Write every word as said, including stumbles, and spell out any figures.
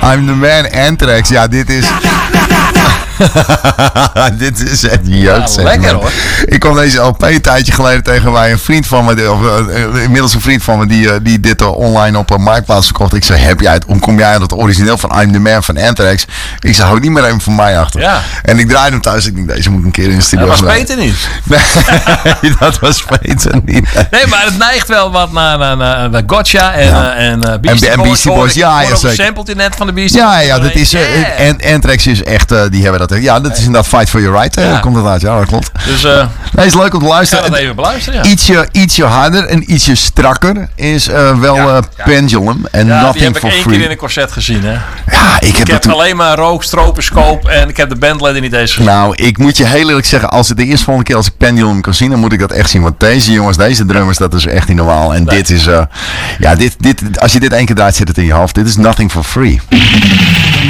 I'm the Man, Anthrax. Ja, dit is... Dit is het jeugd. Ja, lekker hoor. Ik kwam deze L P een tijdje geleden tegen bij een vriend van me, of uh, inmiddels een vriend van me, die, uh, die dit uh, online op een marktplaats verkocht. Ik zei, heb jij het, hoe kom jij aan het origineel van I'm the Man van Anthrax? Ik zei, hou niet meer even van mij achter. Ja. En ik draaide hem thuis. Ik denk, deze moet ik een keer in de studio. Dat was Peter niet. Nee, dat was Peter niet. Nee, maar het neigt wel wat naar, naar, naar, naar Gotcha en, Ja. uh, en uh, Beastie En Boys. Beastie Boys, ja, ja, Een zeker. sampletje net van de Beastie Ja, Boys. ja, dat is, uh, Yeah. en Anthrax is echt, uh, die hebben dat. Ja, dat is inderdaad Fight for Your Right. Uh, Ja. Komt dat uit? Ja, dat klopt. Dus uh, Nee, is leuk om te ga luisteren. dat even beluisteren. Ja. Ietsje, ietsje harder en ietsje strakker is uh, wel Ja, uh, ja. Pendulum en Ja, die Nothing heb ik for één Free. keer in een concert gezien. Hè. Ja, ik heb Ik dat heb toen... alleen maar rook, stroboscoop en ik heb de bandleider niet eens gezien. Nou, ik moet je heel eerlijk zeggen, als het de eerste volgende keer als ik Pendulum kan zien, dan moet ik dat echt zien. Want deze jongens, deze drummers, dat is echt niet normaal. En Nee. dit is, uh, ja, dit, dit, als je dit één keer draait, zit het in je hoofd. Dit is Nothing for Free.